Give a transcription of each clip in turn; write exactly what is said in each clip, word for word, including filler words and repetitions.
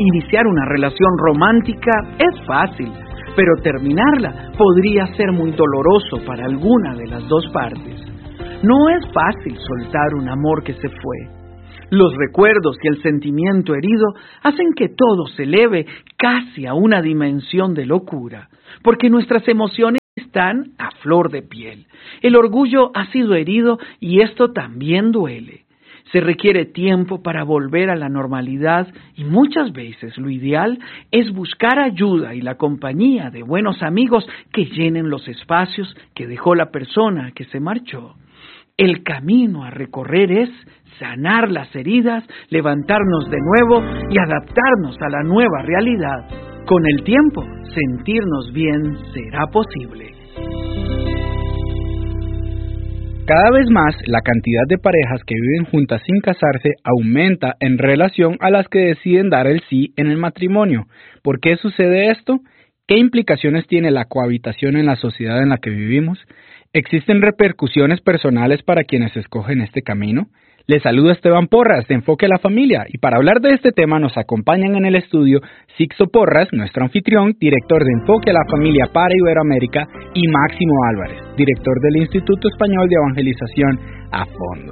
Iniciar una relación romántica es fácil, pero terminarla podría ser muy doloroso para alguna de las dos partes. No es fácil soltar un amor que se fue. Los recuerdos y el sentimiento herido hacen que todo se eleve casi a una dimensión de locura, porque nuestras emociones están a flor de piel. El orgullo ha sido herido y esto también duele. Se requiere tiempo para volver a la normalidad y muchas veces lo ideal es buscar ayuda y la compañía de buenos amigos que llenen los espacios que dejó la persona que se marchó. El camino a recorrer es sanar las heridas, levantarnos de nuevo y adaptarnos a la nueva realidad. Con el tiempo, sentirnos bien será posible. Cada vez más, la cantidad de parejas que viven juntas sin casarse aumenta en relación a las que deciden dar el sí en el matrimonio. ¿Por qué sucede esto? ¿Qué implicaciones tiene la cohabitación en la sociedad en la que vivimos? ¿Existen repercusiones personales para quienes escogen este camino? Les saluda Esteban Porras de Enfoque a la Familia y para hablar de este tema nos acompañan en el estudio Sixto Porras, nuestro anfitrión, director de Enfoque a la Familia para Iberoamérica, y Máximo Álvarez, director del Instituto Español de Evangelización a Fondo.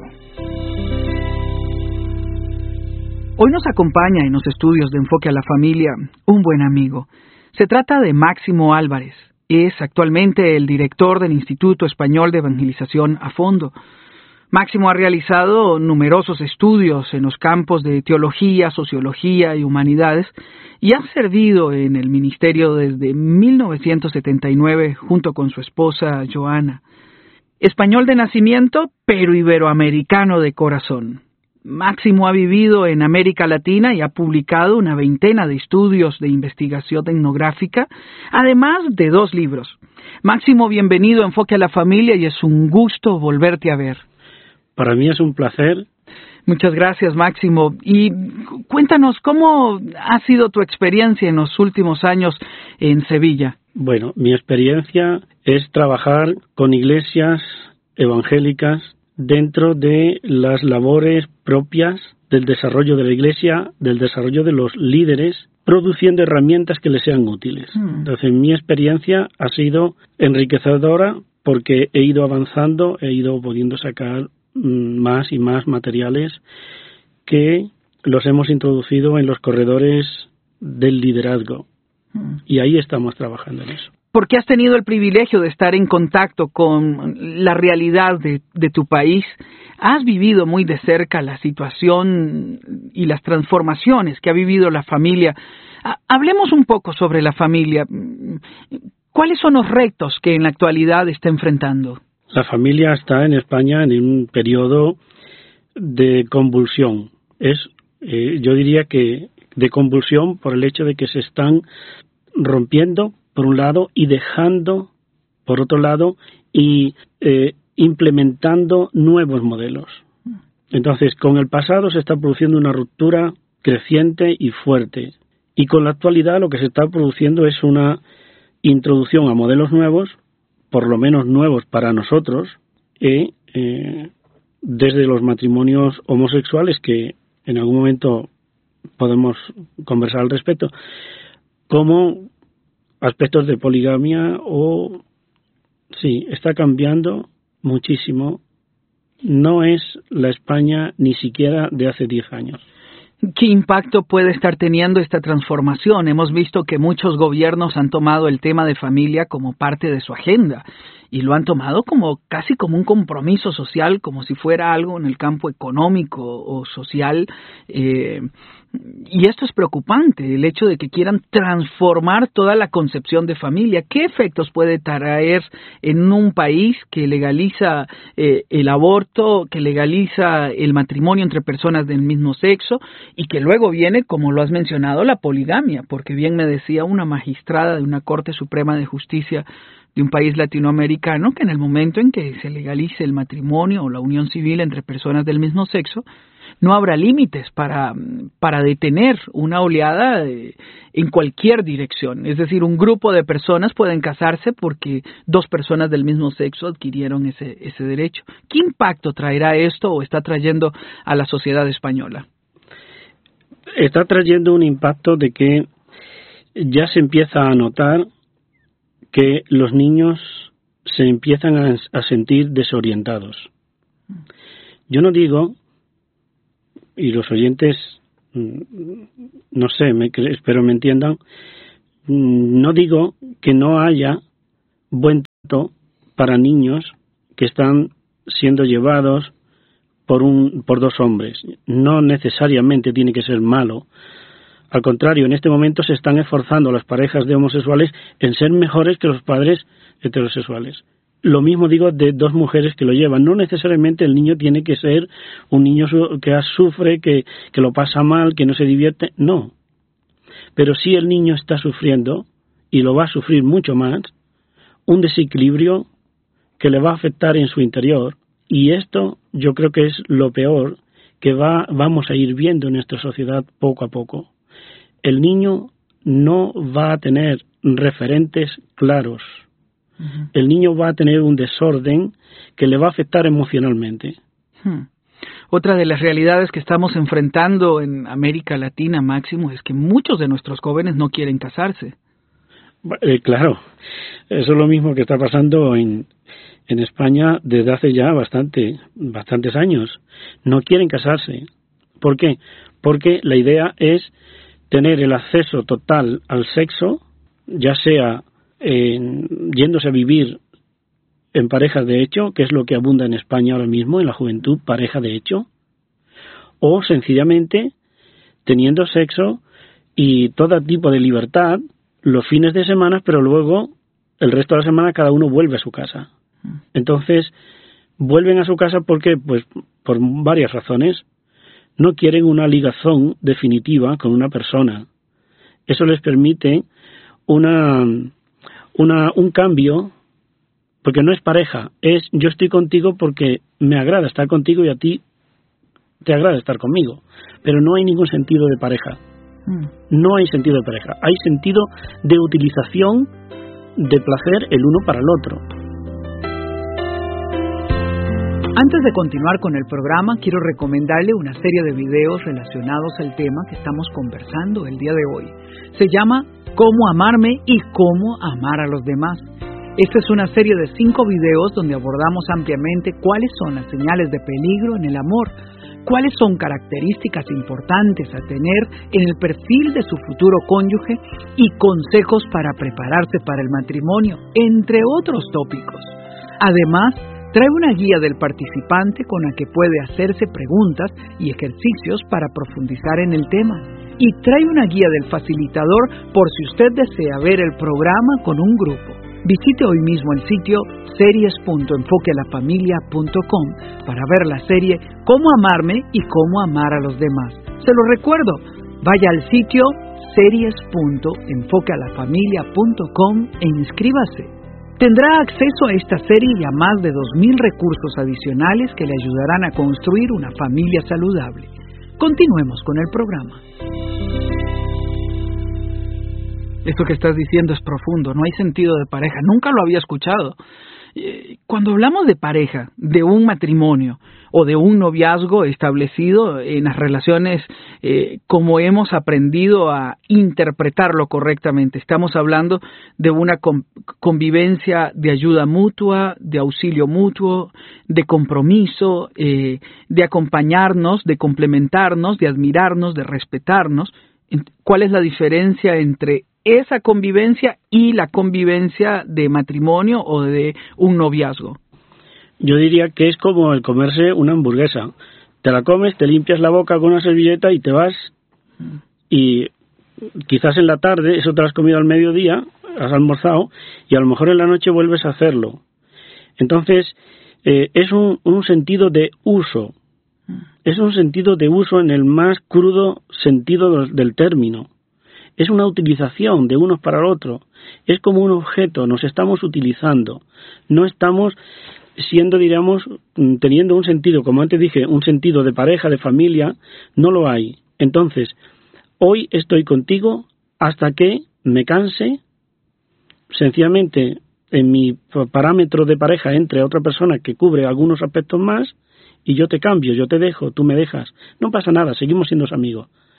Hoy nos acompaña en los estudios de Enfoque a la Familia un buen amigo. Se trata de Máximo Álvarez. Es actualmente el director del Instituto Español de Evangelización a Fondo. Máximo ha realizado numerosos estudios en los campos de teología, sociología y humanidades y ha servido en el ministerio desde mil novecientos setenta y nueve junto con su esposa Joana. Español de nacimiento, pero iberoamericano de corazón. Máximo ha vivido en América Latina y ha publicado una veintena de estudios de investigación etnográfica, además de dos libros. Máximo, bienvenido a Enfoque a la Familia y es un gusto volverte a ver. Para mí es un placer. Muchas gracias, Máximo. Y cuéntanos, ¿cómo ha sido tu experiencia en los últimos años en Sevilla? Bueno, mi experiencia es trabajar con iglesias evangélicas dentro de las labores propias del desarrollo de la iglesia, del desarrollo de los líderes, produciendo herramientas que les sean útiles. Mm. Entonces, mi experiencia ha sido enriquecedora porque he ido avanzando, he ido pudiendo sacar más y más materiales que los hemos introducido en los corredores del liderazgo. Mm. Y ahí estamos trabajando en eso. Porque has tenido el privilegio de estar en contacto con la realidad de, de tu país, has vivido muy de cerca la situación y las transformaciones que ha vivido la familia. Hablemos un poco sobre la familia. ¿Cuáles son los retos que en la actualidad está enfrentando? La familia está en España en un periodo de convulsión. Es, eh, yo diría que de convulsión por el hecho de que se están rompiendo por un lado y dejando por otro lado y eh, implementando nuevos modelos. Entonces, con el pasado se está produciendo una ruptura creciente y fuerte y con la actualidad lo que se está produciendo es una introducción a modelos nuevos, por lo menos nuevos para nosotros, eh, eh, desde los matrimonios homosexuales, que en algún momento podemos conversar al respecto, como aspectos de poligamia o... Sí, está cambiando muchísimo. No es la España ni siquiera de hace diez años. ¿Qué impacto puede estar teniendo esta transformación? Hemos visto que muchos gobiernos han tomado el tema de familia como parte de su agenda y lo han tomado como casi como un compromiso social, como si fuera algo en el campo económico o social. Eh, y esto es preocupante, el hecho de que quieran transformar toda la concepción de familia. ¿Qué efectos puede traer en un país que legaliza eh, el aborto, que legaliza el matrimonio entre personas del mismo sexo y que luego viene, como lo has mencionado, la poligamia? Porque bien me decía una magistrada de una Corte Suprema de Justicia de un país latinoamericano que en el momento en que se legalice el matrimonio o la unión civil entre personas del mismo sexo, no habrá límites para, para detener una oleada de, en cualquier dirección. Es decir, un grupo de personas pueden casarse porque dos personas del mismo sexo adquirieron ese, ese derecho. ¿Qué impacto traerá esto o está trayendo a la sociedad española? está trayendo un impacto de que ya se empieza a notar que los niños se empiezan a, a sentir desorientados. Yo no digo, y los oyentes, no sé, me, espero me entiendan, no digo que no haya buen trato para niños que están siendo llevados por un por dos hombres. No necesariamente tiene que ser malo. Al contrario, en este momento se están esforzando las parejas de homosexuales en ser mejores que los padres heterosexuales. Lo mismo digo de dos mujeres que lo llevan. No necesariamente el niño tiene que ser un niño que sufre, que, que lo pasa mal, que no se divierte. No. Pero sí el niño está sufriendo, y lo va a sufrir mucho más, un desequilibrio que le va a afectar en su interior. Y esto yo creo que es lo peor que va, vamos a ir viendo en nuestra sociedad poco a poco. El niño no va a tener referentes claros. Uh-huh. El niño va a tener un desorden que le va a afectar emocionalmente. Hmm. Otra de las realidades que estamos enfrentando en América Latina, Máximo, es que muchos de nuestros jóvenes no quieren casarse. Eh, claro, eso es lo mismo que está pasando en, en España desde hace ya bastante, bastantes años. No quieren casarse. ¿Por qué? Porque la idea es tener el acceso total al sexo, ya sea eh, yéndose a vivir en parejas de hecho, que es lo que abunda en España ahora mismo, en la juventud, pareja de hecho, o sencillamente teniendo sexo y todo tipo de libertad los fines de semana, pero luego el resto de la semana cada uno vuelve a su casa. Entonces, vuelven a su casa porque, pues, por varias razones. No quieren una ligazón definitiva con una persona. Eso les permite una, una, un cambio, porque no es pareja, es yo estoy contigo porque me agrada estar contigo y a ti te agrada estar conmigo. Pero no hay ningún sentido de pareja. No hay sentido de pareja. Hay sentido de utilización de placer el uno para el otro. Antes de continuar con el programa, quiero recomendarle una serie de videos relacionados al tema que estamos conversando el día de hoy. Se llama Cómo amarme y cómo amar a los demás. Esta es una serie de cinco videos donde abordamos ampliamente cuáles son las señales de peligro en el amor, cuáles son características importantes a tener en el perfil de su futuro cónyuge y consejos para prepararse para el matrimonio, entre otros tópicos. Además, trae una guía del participante con la que puede hacerse preguntas y ejercicios para profundizar en el tema. Y trae una guía del facilitador por si usted desea ver el programa con un grupo. Visite hoy mismo el sitio series punto enfoque a la familia punto com para ver la serie Cómo amarme y cómo amar a los demás. Se lo recuerdo, vaya al sitio series punto enfoque a la familia punto com e inscríbase. Tendrá acceso a esta serie y a más de dos mil recursos adicionales que le ayudarán a construir una familia saludable. Continuemos con el programa. Esto que estás diciendo es profundo, no hay sentido de pareja, nunca lo había escuchado. Cuando hablamos de pareja, de un matrimonio o de un noviazgo establecido en las relaciones eh, como hemos aprendido a interpretarlo correctamente, estamos hablando de una convivencia de ayuda mutua, de auxilio mutuo, de compromiso, eh, de acompañarnos, de complementarnos, de admirarnos, de respetarnos. ¿Cuál es la diferencia entre esa convivencia y la convivencia de matrimonio o de un noviazgo? Yo diría que es como el comerse una hamburguesa. Te la comes, te limpias la boca con una servilleta y te vas. Y quizás en la tarde, eso te lo has comido al mediodía, has almorzado, y a lo mejor en la noche vuelves a hacerlo. Entonces, eh, es un, un sentido de uso. Es un sentido de uso en el más crudo sentido del término. Es una utilización de unos para el otro. Es como un objeto, nos estamos utilizando. No estamos siendo, diríamos, teniendo un sentido, como antes dije, un sentido de pareja, de familia, no lo hay. Entonces, hoy estoy contigo hasta que me canse, sencillamente en mi parámetro de pareja entre otra persona que cubre algunos aspectos más, y yo te cambio, yo te dejo, tú me dejas. No pasa nada, seguimos siendo amigos.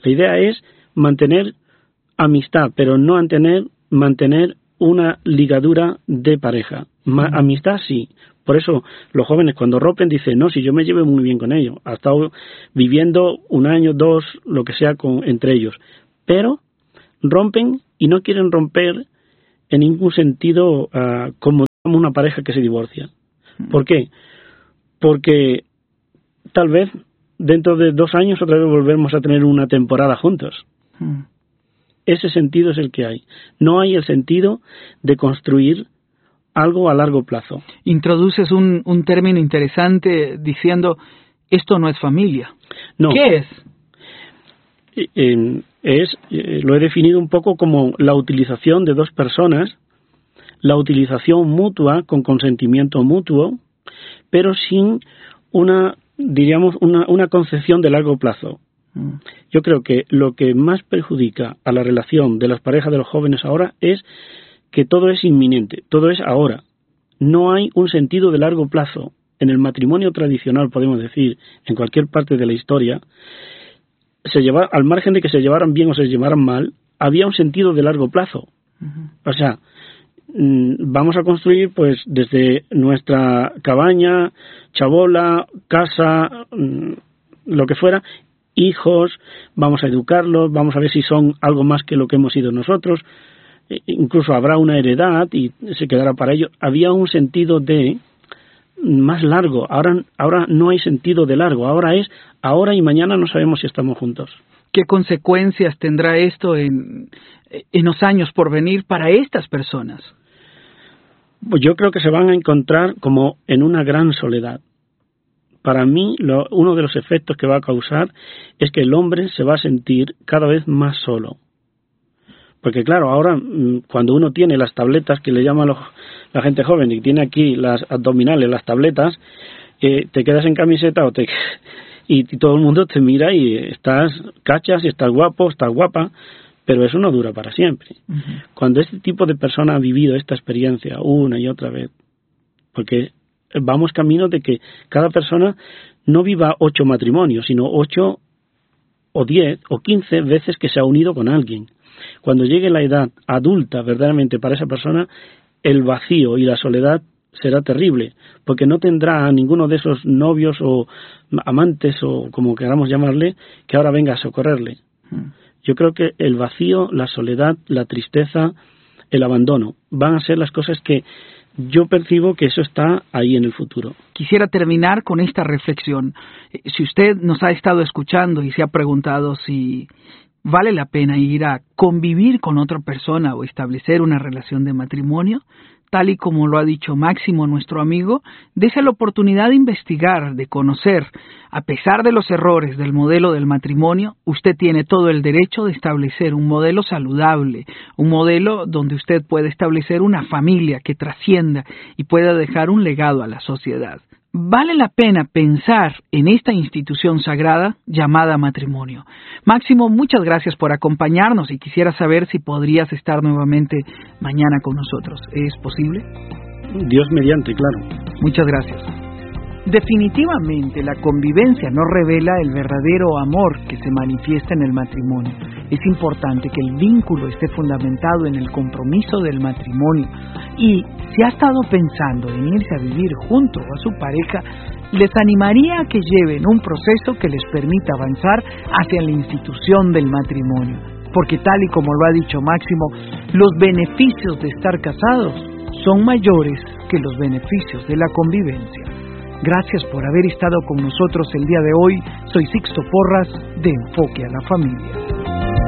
La idea es mantener amistad, pero no mantener, mantener una ligadura de pareja. Ma- amistad sí. Por eso los jóvenes cuando rompen dicen, no, si yo me llevo muy bien con ellos, ha estado viviendo un año, dos, lo que sea con, entre ellos, pero rompen y no quieren romper en ningún sentido uh, como una pareja que se divorcia. ¿Por qué? Porque tal vez dentro de dos años otra vez volvemos a tener una temporada juntos. Mm. Ese sentido es el que hay. No hay el sentido de construir algo a largo plazo. Introduces un, un término interesante diciendo, esto no es familia. No. ¿Qué es? Eh, es, eh, lo he definido un poco como la utilización de dos personas, la utilización mutua con consentimiento mutuo, pero sin una, diríamos, una, una concepción de largo plazo. Mm. Yo creo que lo que más perjudica a la relación de las parejas de los jóvenes ahora es que todo es inminente, todo es ahora. No hay un sentido de largo plazo. En el matrimonio tradicional, podemos decir, en cualquier parte de la historia, se lleva, al margen de que se llevaran bien o se llevaran mal, había un sentido de largo plazo. Uh-huh. O sea, vamos a construir pues desde nuestra cabaña, chabola, casa, lo que fuera, hijos, vamos a educarlos, vamos a ver si son algo más que lo que hemos sido nosotros, incluso habrá una heredad y se quedará para ellos. Había un sentido de más largo, ahora, ahora no hay sentido de largo, ahora es ahora y mañana no sabemos si estamos juntos. ¿Qué consecuencias tendrá esto en, en los años por venir para estas personas? Pues yo creo que se van a encontrar como en una gran soledad. Para mí, lo, uno de los efectos que va a causar es que el hombre se va a sentir cada vez más solo. Porque claro, ahora cuando uno tiene las tabletas que le llaman los, la gente joven y tiene aquí las abdominales, las tabletas, eh, te quedas en camiseta o te, y, y todo el mundo te mira y estás cachas y estás guapo, estás guapa, pero eso no dura para siempre. Uh-huh. Cuando este tipo de persona ha vivido esta experiencia una y otra vez, porque vamos camino de que cada persona no viva ocho matrimonios, sino ocho o diez o quince veces que se ha unido con alguien. Cuando llegue la edad adulta verdaderamente para esa persona, el vacío y la soledad será terrible, porque no tendrá a ninguno de esos novios o amantes o como queramos llamarle, que ahora venga a socorrerle. Yo creo que el vacío, la soledad, la tristeza, el abandono, van a ser las cosas que yo percibo que eso está ahí en el futuro. Quisiera terminar con esta reflexión. Si usted nos ha estado escuchando y se ha preguntado si vale la pena ir a convivir con otra persona o establecer una relación de matrimonio, tal y como lo ha dicho Máximo, nuestro amigo, dése la oportunidad de investigar, de conocer. A pesar de los errores del modelo del matrimonio, usted tiene todo el derecho de establecer un modelo saludable, un modelo donde usted puede establecer una familia que trascienda y pueda dejar un legado a la sociedad. Vale la pena pensar en esta institución sagrada llamada matrimonio. Máximo, muchas gracias por acompañarnos y quisiera saber si podrías estar nuevamente mañana con nosotros. ¿Es posible? Dios mediante, claro. Muchas gracias. Definitivamente la convivencia no revela el verdadero amor que se manifiesta en el matrimonio. Es importante que el vínculo esté fundamentado en el compromiso del matrimonio y si ha estado pensando en irse a vivir junto a su pareja, les animaría a que lleven un proceso que les permita avanzar hacia la institución del matrimonio, porque tal y como lo ha dicho Máximo, los beneficios de estar casados son mayores que los beneficios de la convivencia. Gracias por haber estado con nosotros el día de hoy. Soy Sixto Porras, de Enfoque a la Familia.